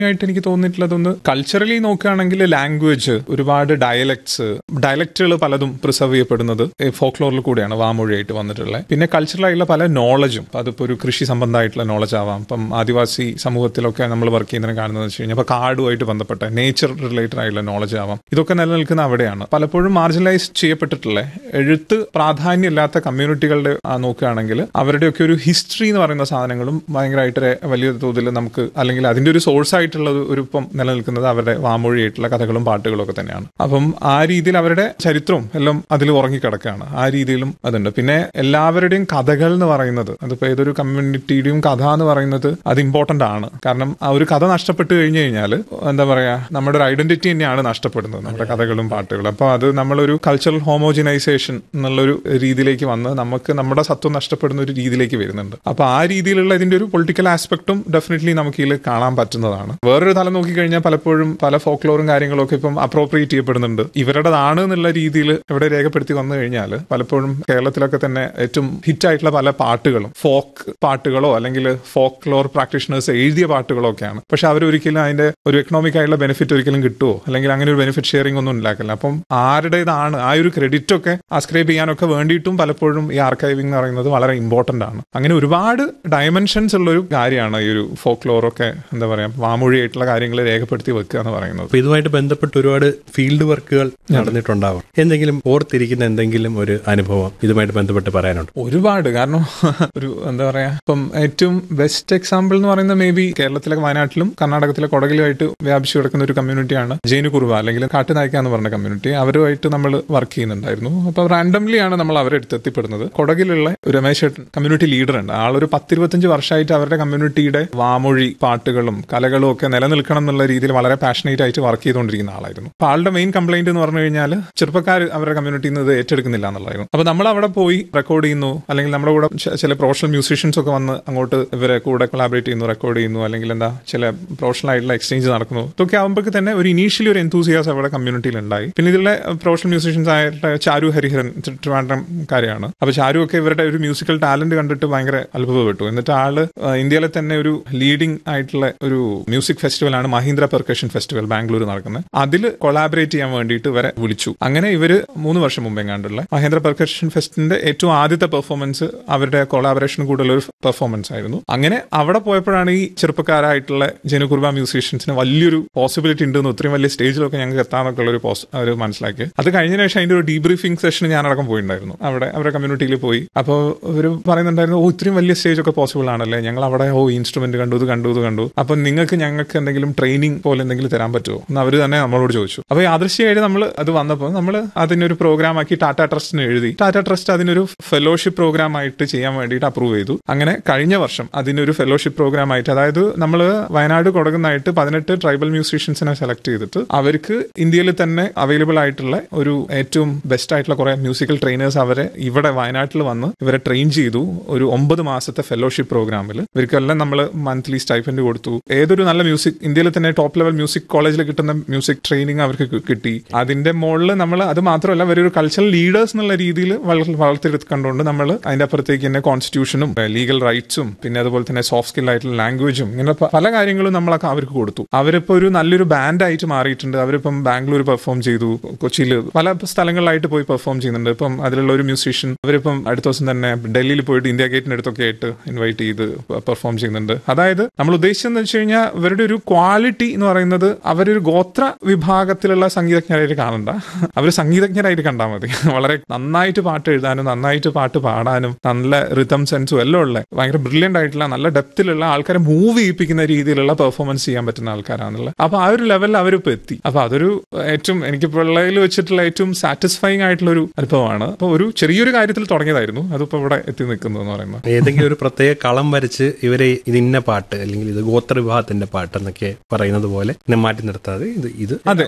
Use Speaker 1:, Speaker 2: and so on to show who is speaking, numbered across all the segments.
Speaker 1: ആയിട്ട് എനിക്ക് തോന്നിയിട്ടുള്ളതൊന്ന് കൾച്ചറലി നോക്കുകയാണെങ്കിൽ ലാംഗ്വേജ്, ഒരുപാട് ഡയലക്റ്റുകൾ പലതും പ്രിസർവ് ചെയ്യപ്പെടുന്നത് ഫോക്ലോറിൽ കൂടെയാണ് വാമൊഴിയായിട്ട് വന്നിട്ടുള്ളത്. പിന്നെ കൾച്ചറലായിട്ടുള്ള പല നോളജും, അതിപ്പോൾ ഒരു കൃഷി സംബന്ധമായിട്ടുള്ള നോളജ് ആവാം. ഇപ്പം ആദിവാസി സമൂഹത്തിലൊക്കെ നമ്മൾ വർക്ക് ചെയ്യുന്നതിന് കാണുന്നത് വെച്ച് കഴിഞ്ഞാൽ ഇപ്പോൾ കാടുമായിട്ട് ബന്ധപ്പെട്ട നേച്ചർ റിലേറ്റഡ് ആയിട്ടുള്ള നോളജ് ആവാം. ഇതൊക്കെ നിലനിൽക്കുന്ന അവിടെയാണ്. പലപ്പോഴും മാർജിനലൈസ് ചെയ്യപ്പെട്ടിട്ടുള്ള എഴുത്ത് പ്രാധാന്യമില്ലാത്ത കമ്മ്യൂണിറ്റികളുടെ നോക്കുകയാണെങ്കിൽ അവരുടെയൊക്കെ ഒരു ഹിസ്റ്ററി എന്ന് പറയുന്ന സാധനങ്ങളും ഭയങ്കരമായിട്ട് വലിയ തോതിൽ നമുക്ക്, അല്ലെങ്കിൽ അതിന്റെ ഒരു സോഴ്സ് ആയിട്ടുള്ള ഒരു ഇപ്പം നിലനിൽക്കുന്നത് അവരുടെ വാമൊഴിയായിട്ടുള്ള കഥകളും പാട്ടുകളും ഒക്കെ തന്നെയാണ്. അപ്പം ആ രീതിയിൽ അവരുടെ ചരിത്രവും എല്ലാം അതിൽ ഉറങ്ങിക്കിടക്കുകയാണ്. ആ രീതിയിലും അതുണ്ട്. പിന്നെ എല്ലാവരുടെയും കഥകൾ എന്ന് പറയുന്നത്, അതിപ്പോ ഏതൊരു കമ്മ്യൂണിറ്റിയുടെയും കഥ എന്ന് പറയുന്നത് അത് ഇമ്പോർട്ടന്റ് ആണ്. കാരണം ആ ഒരു കഥ നഷ്ടപ്പെട്ടു കഴിഞ്ഞു കഴിഞ്ഞാൽ എന്താ പറയാ, നമ്മുടെ ഒരു ഐഡന്റിറ്റി തന്നെയാണ് നഷ്ടപ്പെടുന്നത്, നമ്മുടെ കഥകളും പാട്ടുകളും. അപ്പൊ അത് നമ്മളൊരു കൾച്ചറൽ ഹോമോജിനൈസേഷൻ എന്നുള്ളൊരു രീതിയിലേക്ക് വന്ന് നമുക്ക് നമ്മുടെ സത്വം നഷ്ടപ്പെടുന്ന ഒരു രീതിയിലേക്ക് വരുന്നുണ്ട്. അപ്പൊ ആ രീതിയിലുള്ള ഇതിന്റെ ഒരു പൊളിറ്റിക്കൽ ആസ്പെക്ടും ഡെഫിനറ്റ്ലി നമുക്ക് ഇതിൽ കാണാൻ പറ്റുന്നതാണ്. വേറൊരു തലം നോക്കിക്കഴിഞ്ഞാൽ പലപ്പോഴും പല ഫോക്ലോറും കാര്യങ്ങളും ഒക്കെ ഇപ്പം അപ്രോപ്രിയേറ്റ് ചെയ്യപ്പെടുന്നുണ്ട്. ഇവരുടേതാണ് എന്നുള്ള രീതിയിൽ ഇവിടെ രേഖപ്പെടുത്തി വന്നു കഴിഞ്ഞാൽ പലപ്പോഴും കേരളത്തിലൊക്കെ തന്നെ ഏറ്റവും ഹിറ്റ് ആയിട്ടുള്ള പല പാട്ടുകളും ഫോക്ക് പാട്ടുകളോ അല്ലെങ്കിൽ ഫോക്ലോർ പ്രാക്ടീഷണേഴ്സ് എഴുതിയ പാട്ടുകളോ ഒക്കെയാണ്. പക്ഷെ അവരൊരിക്കലും അതിന്റെ ഒരു എക്കണോമിക് ആയിട്ടുള്ള ബെനിഫിറ്റ് ഒരിക്കലും കിട്ടുമോ, അല്ലെങ്കിൽ അങ്ങനെ ഒരു ബെനിഫിറ്റ് ഷെയറിംഗ് ഒന്നും ഉണ്ടാക്കില്ല. അപ്പം ആരുടേതാണ് ആ ഒരു ക്രെഡിറ്റ് ഒക്കെ അസ്ക്രൈബ് ചെയ്യാനൊക്കെ വേണ്ടിയിട്ടും പലപ്പോഴും ഈ ആർക്കൈവിംഗ് എന്ന് പറയുന്നത് വളരെ ഇമ്പോർട്ടന്റ് ആണ്. അങ്ങനെ ഒരുപാട് ഡയമെൻഷൻസ് ഉള്ള ഒരു കാര്യമാണ് ഈ ഒരു ഫോക്ലോറൊക്കെ, എന്താ പറയാ, വാമൊഴിയായിട്ടുള്ള കാര്യങ്ങൾ രേഖപ്പെടുത്തി വെക്കുക എന്ന് പറയുന്നത്.
Speaker 2: ഇതുമായിട്ട് ബന്ധപ്പെട്ട് ഒരുപാട് ഫീൽഡ് വർക്കുകൾ നടന്നിട്ടുണ്ടാവും. എന്തെങ്കിലും ഓർത്തിരിക്കുന്ന എന്തെങ്കിലും ഒരു അനുഭവം ഇതുമായിട്ട് ബന്ധപ്പെട്ട് പറയാനുണ്ട്?
Speaker 1: ഒരുപാട്. കാരണം ഒരു എന്താ പറയാ, ഇപ്പം ഏറ്റവും ബെസ്റ്റ് എക്സാമ്പിൾ എന്ന് പറയുന്നത് മേ ബി കേരളത്തിലെ വയനാട്ടിലും കർണാടകത്തിലെ കൊടകിലുമായിട്ട് വ്യാപിച്ചു കിടക്കുന്ന ഒരു കമ്മ്യൂണിറ്റിയാണ് ജൈന കുറുവ അല്ലെങ്കിൽ കാട്ടുനായ്ക്ക എന്ന് പറഞ്ഞ കമ്മ്യൂണിറ്റി. അവരുമായിട്ട് നമ്മൾ വർക്ക് ചെയ്യുന്നുണ്ടായിരുന്നു. അപ്പൊ റാൻഡംലി ആണ് നമ്മൾ അവരെ എത്തിപ്പെടുന്നത്. കൊടകിലുള്ള ഒരു രമേശ് കമ്മ്യൂണിറ്റി ലീഡർ ഉണ്ട്. ആളൊരു 10-25 വർഷമായിട്ട് അവരുടെ കമ്മ്യൂണിറ്റിയുടെ വാമൊഴി പാട്ടുകളും കലകളും ഒക്കെ നിലനിൽക്കണം എന്നുള്ള രീതിയിൽ വളരെ പാഷനേറ്റ് ആയിട്ട് വർക്ക് ചെയ്തുകൊണ്ടിരിക്കുന്ന ആളായിരുന്നു. അപ്പൊ ആളുടെ മെയിൻ കംപ്ലൈന്റ് എന്ന് പറഞ്ഞു കഴിഞ്ഞാൽ ചെറുപ്പക്കാർ അവരുടെ കമ്മ്യൂണിറ്റിയിൽ നിന്ന് ഇത് ഏറ്റെടുക്കുന്നില്ല എന്നുള്ളതായിരുന്നു. അപ്പൊ നമ്മൾ അവിടെ പോയി റെക്കോർഡ് ചെയ്യുന്നു, അല്ലെങ്കിൽ നമ്മുടെ കൂടെ ചില പ്രൊഫഷണൽ മ്യൂസീഷ്യൻസ് ഒക്കെ വന്ന് അങ്ങോട്ട് ഇവരെ കൂടെ കൊളാബറേറ്റ് ചെയ്യുന്നു, റെക്കോർഡ് ചെയ്യുന്നു, അല്ലെങ്കിൽ എന്താ ചില പ്രൊഫഷണൽ ആയിട്ടുള്ള എക്സ്ചേഞ്ച് നടക്കുന്നു. ഇതൊക്കെ ആകുമ്പോഴേക്ക് തന്നെ ഒരു ഇനീഷ്യലി ഒരു എന്തൂസിയാസം അവിടെ കമ്മ്യൂണിറ്റിയിൽ ഉണ്ടായി. പിന്നെ ഇതിലെ പ്രൊഫഷണൽ മ്യൂസീഷ്യൻസ് ആയിട്ട് ചാരു ഹരിഹരൻ ട്രിവാൻഡ്രം കാര്യമാണ്. അപ്പൊ ചാരു ഒക്കെ ഇവരുടെ ഒരു മ്യൂസിക്കൽ ടാലന്റ് കണ്ടിട്ട് ഭയങ്കര അത്ഭുതപ്പെട്ടു. എന്നിട്ട് ആള് ഇന്ത്യയിലെ തന്നെ ഒരു ലീഡിംഗ് ആയിട്ടുള്ള ഒരു music ഫെസ്റ്റിവലാണ് Mahindra percussion festival Bangalore നടക്കുന്നത്. അതിൽ കൊളാബറേറ്റ് ചെയ്യാൻ വേണ്ടിയിട്ട് ഇവരെ വിളിച്ചു. അങ്ങനെ ഇവര് 3 വർഷം മുമ്പേ കണ്ടുള്ള മഹീന്ദ്ര പെർക്കഷൻ ഫെസ്റ്റിന്റെ ഏറ്റവും ആദ്യത്തെ പെർഫോമൻസ് അവരുടെ കൊളാബറേഷൻ കൂടുതൽ ഒരു പെർഫോമൻസ് ആയിരുന്നു. അങ്ങനെ അവിടെ പോയപ്പോഴാണ് ഈ ചെറുപ്പക്കാരായിട്ടുള്ള ജനുകുർബ മ്യൂസീഷ്യൻസിന് വലിയൊരു പോസിബിലിറ്റി ഉണ്ടെന്ന്, ഇത്രയും വലിയ സ്റ്റേജിലൊക്കെ ഞങ്ങൾക്ക് എത്താനൊക്കെ ഉള്ള ഒരു മനസ്സിലാക്കി. അത് കഴിഞ്ഞതിന് ശേഷം അതിന്റെ ഒരു ഡീബ്രീഫിംഗ് സെഷൻ ഞാനടക്കം പോയിട്ടുണ്ടായിരുന്നു. അവിടെ അവരുടെ കമ്മ്യൂണിറ്റിയിൽ പോയി. അപ്പോൾ ഇവർ പറയുന്നുണ്ടായിരുന്നു, ഇത്രയും വലിയ സ്റ്റേജ് ഒക്കെ പോസിബിൾ ആണല്ലേ, ഞങ്ങൾ അവിടെ ഇൻസ്ട്രുമെന്റ് കണ്ടു, ഇത് കണ്ടു. അപ്പൊ ഞങ്ങൾക്ക് എന്തെങ്കിലും ട്രെയിനിങ് പോലെ എന്തെങ്കിലും തരാൻ പറ്റുമോ എന്ന് അവർ തന്നെ നമ്മളോട് ചോദിച്ചു. അപ്പൊ യാദൃശ്യമായിട്ട് നമ്മൾ അത് വന്നപ്പോൾ നമ്മൾ അതിനൊരു പ്രോഗ്രാം ആക്കി ടാറ്റ ട്രസ്റ്റിന് എഴുതി. ടാറ്റ ട്രസ്റ്റ് അതിനൊരു ഫെലോഷിപ്പ് പ്രോഗ്രാം ആയിട്ട് ചെയ്യാൻ വേണ്ടിയിട്ട് അപ്രൂവ് ചെയ്തു. അങ്ങനെ കഴിഞ്ഞ വർഷം അതിനൊരു ഫെലോഷിപ്പ് പ്രോഗ്രാം ആയിട്ട്, അതായത് നമ്മൾ വയനാട് കൊടകുന്നായിട്ട് 18 ട്രൈബൽ മ്യൂസീഷ്യൻസിനെ സെലക്ട് ചെയ്തിട്ട് അവർക്ക് ഇന്ത്യയിൽ തന്നെ അവൈലബിൾ ആയിട്ടുള്ള ഒരു ഏറ്റവും ബെസ്റ്റ് ആയിട്ടുള്ള കുറെ മ്യൂസിക്കൽ ട്രെയിനേഴ്സ് അവരെ ഇവിടെ വയനാട്ടിൽ വന്ന് ഇവരെ ട്രെയിൻ ചെയ്തു. ഒരു 9 മാസത്തെ ഫെലോഷിപ്പ് പ്രോഗ്രാമിൽ ഇവർക്കെല്ലാം നമ്മൾ മന്ത്ലി സ്റ്റൈഫൻഡ് കൊടുത്തു. ഏതൊരു നല്ല മ്യൂസിക്, ഇന്ത്യയിൽ തന്നെ ടോപ്പ് ലെവൽ മ്യൂസിക് കോളേജിൽ കിട്ടുന്ന മ്യൂസിക് ട്രെയിനിങ് അവർക്ക് കിട്ടി. അതിന്റെ മുകളിൽ നമ്മൾ അത് മാത്രമല്ല ഇവരൊരു കൾച്ചറൽ ലീഡേഴ്സ് എന്നുള്ള രീതിയിൽ വളർത്തിയെടുത്തുകൊണ്ടുകൊണ്ട് നമ്മൾ അതിന്റെ അപ്പുറത്തേക്ക് തന്നെ കോൺസ്റ്റിറ്റ്യൂഷനും ലീഗൽ റൈറ്റ്സും പിന്നെ അതുപോലെ തന്നെ സോഫ്റ്റ് സ്കിൽ ആയിട്ടുള്ള ലാംഗ്വേജും ഇങ്ങനെ പല കാര്യങ്ങളും നമ്മളൊക്കെ അവർക്ക് കൊടുത്തു. അവരിപ്പോ ഒരു നല്ലൊരു ബാൻഡായിട്ട് മാറിയിട്ടുണ്ട്. അവരിപ്പം ബാംഗ്ലൂർ പെർഫോം ചെയ്തു, കൊച്ചിയിൽ പല സ്ഥലങ്ങളിലായിട്ട് പോയി പെർഫോം ചെയ്യുന്നുണ്ട്. ഇപ്പം അതിലുള്ള ഒരു മ്യൂസീഷ്യൻ അവരിപ്പം അടുത്ത ദിവസം തന്നെ ഡൽഹിയിൽ പോയിട്ട് ഇന്ത്യ ഗേറ്റിന്റെ അടുത്തൊക്കെ ആയിട്ട് ഇൻവൈറ്റ് ചെയ്ത് പെർഫോം ചെയ്യുന്നുണ്ട്. അതായത് നമ്മൾ ഉദ്ദേശിച്ചതെന്ന് വെച്ച് കഴിഞ്ഞാൽ ഇവരുടെ ഒരു ക്വാളിറ്റി എന്ന് പറയുന്നത് അവരൊരു ഗോത്ര വിഭാഗത്തിലുള്ള സംഗീതജ്ഞരായിട്ട് കാണണ്ട, അവർ സംഗീതജ്ഞരായിട്ട് കണ്ടാൽ മതി. വളരെ നന്നായിട്ട് പാട്ട് എഴുതാനും നന്നായിട്ട് പാട്ട് പാടാനും നല്ല റിതം സെൻസും എല്ലാം ഉള്ള ഭയങ്കര ബ്രില്യൻ്റ് ആയിട്ടുള്ള നല്ല ഡെപ്തിലുള്ള ആൾക്കാരെ മൂവ് ചെയ്യിപ്പിക്കുന്ന രീതിയിലുള്ള പെർഫോമൻസ് ചെയ്യാൻ പറ്റുന്ന ആൾക്കാരാണുള്ളത്. അപ്പൊ ആ ഒരു ലെവലിൽ അവരിപ്പോൾ എത്തി. അപ്പൊ അതൊരു ഏറ്റവും എനിക്ക് പിള്ളയിൽ വെച്ചിട്ടുള്ള ഏറ്റവും സാറ്റിസ്ഫൈങ് ആയിട്ടുള്ള ഒരു അനുഭവമാണ്. അപ്പൊ ഒരു ചെറിയൊരു കാര്യത്തിൽ തുടങ്ങിയതായിരുന്നു, അതിപ്പോ ഇവിടെ എത്തി നിൽക്കുന്നത് എന്ന് പറയുന്നത്.
Speaker 2: ഏതെങ്കിലും ഒരു പ്രത്യേക കളം വരച്ച് ഇവരെ ഇതിന്ന പാട്ട് അല്ലെങ്കിൽ ഇത് ഗോത്ര വിഭാഗത്തിന്റെ പാട്ട് എന്നൊക്കെ പറയുന്നത് പോലെ മാറ്റി നിർത്താതെ ഇത്
Speaker 1: അതെ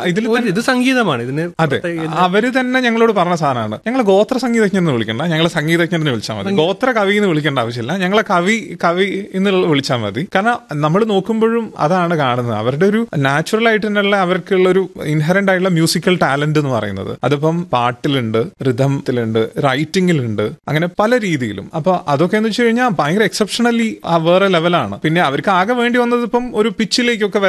Speaker 2: ഇത് സംഗീതമാണ്, ഇതിന്
Speaker 1: അതെ അവര് തന്നെ ഞങ്ങളോട് പറഞ്ഞ സാധനമാണ്, ഞങ്ങൾ ഗോത്ര സംഗീതജ്ഞനെന്ന് വിളിക്കണ്ട, ഞങ്ങളെ സംഗീതജ്ഞനെ വിളിച്ചാൽ മതി, ഗോത്ര കവി എന്ന് വിളിക്കേണ്ട ആവശ്യമില്ല, ഞങ്ങളെ കവി എന്ന് വിളിച്ചാൽ മതി. കാരണം നമ്മൾ നോക്കുമ്പോഴും അതാണ് കാണുന്നത്, അവരുടെ ഒരു നാച്ചുറൽ ആയിട്ട് തന്നെയുള്ള അവർക്കുള്ള ഒരു ഇൻഹറന്റ് ആയിട്ടുള്ള മ്യൂസിക്കൽ ടാലന്റ് എന്ന് പറയുന്നത് അതിപ്പം പാട്ടിലുണ്ട്, റിഥത്തിലുണ്ട്, റൈറ്റിംഗിലുണ്ട്, അങ്ങനെ പല രീതിയിലും. അപ്പൊ അതൊക്കെ എന്ന് വെച്ച് കഴിഞ്ഞാൽ ഭയങ്കര എക്സെപ്ഷണലി വേറെ ലെവലാണ്. പിന്നെ അവർക്ക് ആകെ വേണ്ടി വന്നത് ഇപ്പം ചിലപ്പം ഒരു പിച്ചിലേക്കൊക്കെ